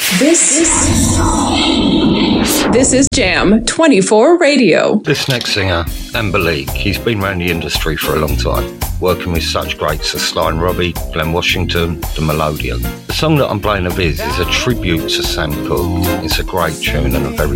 This is Jam 24 Radio. This next singer, Amber Leake, he's been around the industry for a long time, working with such greats as Sly and Robbie, Glen Washington, The Melodian. The song that I'm playing of his is a tribute to Sam Cooke. It's a great tune and a very